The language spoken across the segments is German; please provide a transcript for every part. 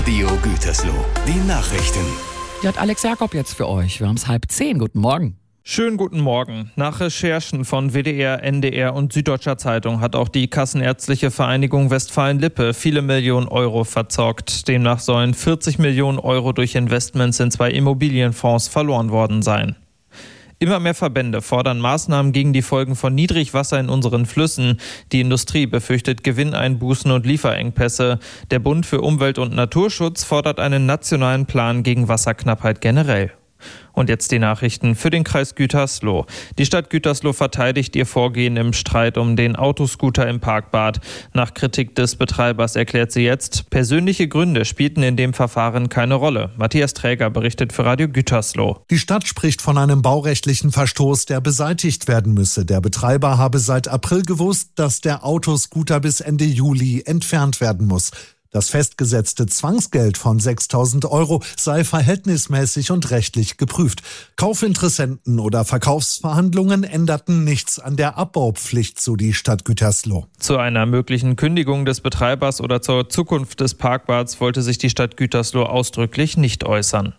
Radio Gütersloh, die Nachrichten. Die hat Alex Jakob jetzt für euch. Wir haben es 9:30. Guten Morgen. Schönen guten Morgen. Nach Recherchen von WDR, NDR und Süddeutscher Zeitung hat auch die Kassenärztliche Vereinigung Westfalen-Lippe viele Millionen Euro verzockt. Demnach sollen 40 Millionen Euro durch Investments in 2 Immobilienfonds verloren worden sein. Immer mehr Verbände fordern Maßnahmen gegen die Folgen von Niedrigwasser in unseren Flüssen. Die Industrie befürchtet Gewinneinbußen und Lieferengpässe. Der Bund für Umwelt und Naturschutz fordert einen nationalen Plan gegen Wasserknappheit generell. Und jetzt die Nachrichten für den Kreis Gütersloh. Die Stadt Gütersloh verteidigt ihr Vorgehen im Streit um den Autoscooter im Parkbad. Nach Kritik des Betreibers erklärt sie jetzt, persönliche Gründe spielten in dem Verfahren keine Rolle. Matthias Träger berichtet für Radio Gütersloh. Die Stadt spricht von einem baurechtlichen Verstoß, der beseitigt werden müsse. Der Betreiber habe seit April gewusst, dass der Autoscooter bis Ende Juli entfernt werden muss. Das festgesetzte Zwangsgeld von 6.000 Euro sei verhältnismäßig und rechtlich geprüft. Kaufinteressenten oder Verkaufsverhandlungen änderten nichts an der Abbaupflicht, so die Stadt Gütersloh. Zu einer möglichen Kündigung des Betreibers oder zur Zukunft des Parkbads wollte sich die Stadt Gütersloh ausdrücklich nicht äußern.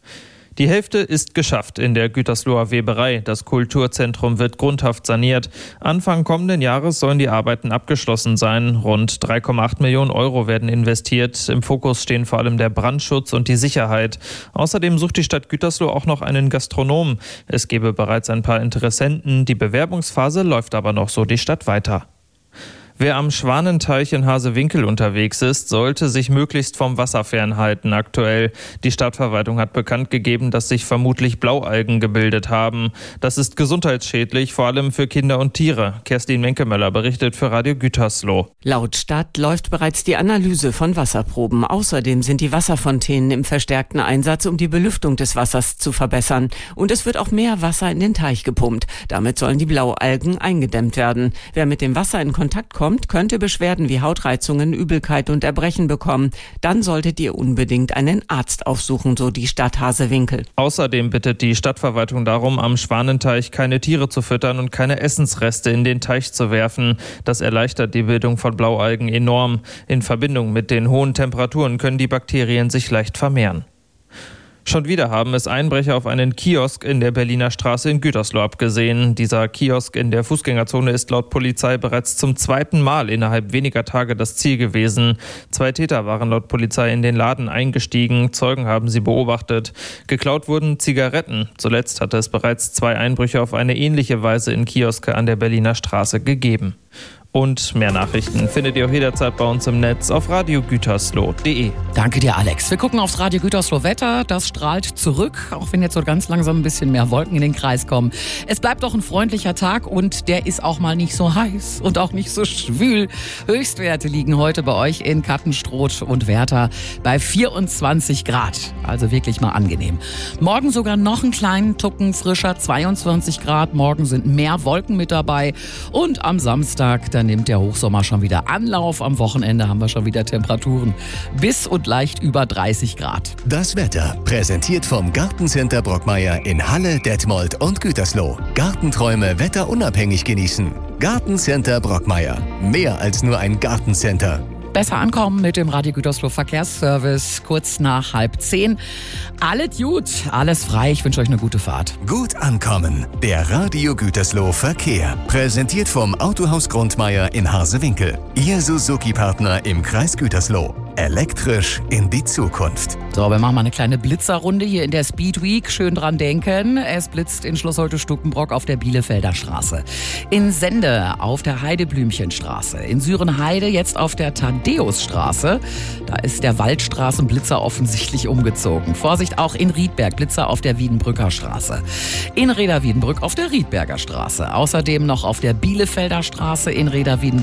Die Hälfte ist geschafft in der Gütersloher Weberei. Das Kulturzentrum wird grundhaft saniert. Anfang kommenden Jahres sollen die Arbeiten abgeschlossen sein. Rund 3,8 Millionen Euro werden investiert. Im Fokus stehen vor allem der Brandschutz und die Sicherheit. Außerdem sucht die Stadt Gütersloh auch noch einen Gastronomen. Es gebe bereits ein paar Interessenten. Die Bewerbungsphase läuft aber noch, so die Stadt weiter. Wer am Schwanenteich in Hasewinkel unterwegs ist, sollte sich möglichst vom Wasser fernhalten aktuell. Die Stadtverwaltung hat bekannt gegeben, dass sich vermutlich Blaualgen gebildet haben. Das ist gesundheitsschädlich, vor allem für Kinder und Tiere. Kerstin Menkemöller berichtet für Radio Gütersloh. Laut Stadt läuft bereits die Analyse von Wasserproben. Außerdem sind die Wasserfontänen im verstärkten Einsatz, um die Belüftung des Wassers zu verbessern. Und es wird auch mehr Wasser in den Teich gepumpt. Damit sollen die Blaualgen eingedämmt werden. Wer mit dem Wasser in Kontakt kommt, könnte Beschwerden wie Hautreizungen, Übelkeit und Erbrechen bekommen. Dann solltet ihr unbedingt einen Arzt aufsuchen, so die Stadt Hasewinkel. Außerdem bittet die Stadtverwaltung darum, am Schwanenteich keine Tiere zu füttern und keine Essensreste in den Teich zu werfen. Das erleichtert die Bildung von Blaualgen enorm. In Verbindung mit den hohen Temperaturen können die Bakterien sich leicht vermehren. Schon wieder haben es Einbrecher auf einen Kiosk in der Berliner Straße in Gütersloh abgesehen. Dieser Kiosk in der Fußgängerzone ist laut Polizei bereits zum 2. Mal innerhalb weniger Tage das Ziel gewesen. 2 Täter waren laut Polizei in den Laden eingestiegen. Zeugen haben sie beobachtet. Geklaut wurden Zigaretten. Zuletzt hatte es bereits 2 Einbrüche auf eine ähnliche Weise in Kioske an der Berliner Straße gegeben. Und mehr Nachrichten findet ihr auch jederzeit bei uns im Netz auf radiogütersloh.de. Danke dir, Alex. Wir gucken aufs Radio Gütersloh Wetter. Das strahlt zurück, auch wenn jetzt so ganz langsam ein bisschen mehr Wolken in den Kreis kommen. Es bleibt doch ein freundlicher Tag und der ist auch mal nicht so heiß und auch nicht so schwül. Höchstwerte liegen heute bei euch in Kattenstroth und Werther bei 24 Grad. Also wirklich mal angenehm. Morgen sogar noch einen kleinen Tucken frischer, 22 Grad. Morgen sind mehr Wolken mit dabei. Und am Samstag, dann nimmt der Hochsommer schon wieder Anlauf. Am Wochenende haben wir schon wieder Temperaturen bis und leicht über 30 Grad. Das Wetter präsentiert vom Gartencenter Brockmeier in Halle, Detmold und Gütersloh. Gartenträume wetterunabhängig genießen. Gartencenter Brockmeier. Mehr als nur ein Gartencenter. Besser ankommen mit dem Radio Gütersloh Verkehrsservice kurz nach 9:30. Alles gut, alles frei. Ich wünsche euch eine gute Fahrt. Gut ankommen. Der Radio Gütersloh Verkehr. Präsentiert vom Autohaus Grundmeier in Hasewinkel. Ihr Suzuki-Partner im Kreis Gütersloh. Elektrisch in die Zukunft. So, wir machen mal eine kleine Blitzerrunde hier in der Speed Week. Schön dran denken. Es blitzt in Schloss Holte-Stukenbrock auf der Bielefelder Straße. In Sende auf der Heideblümchenstraße. In Sürenheide jetzt auf der Thaddäusstraße. Da ist der Waldstraßenblitzer offensichtlich umgezogen. Vorsicht auch in Riedberg. Blitzer auf der Wiedenbrücker Straße. In Reda-Wiedenbrück auf der Riedberger Straße. Außerdem noch auf der Bielefelder Straße in Reda-Wiedenbrück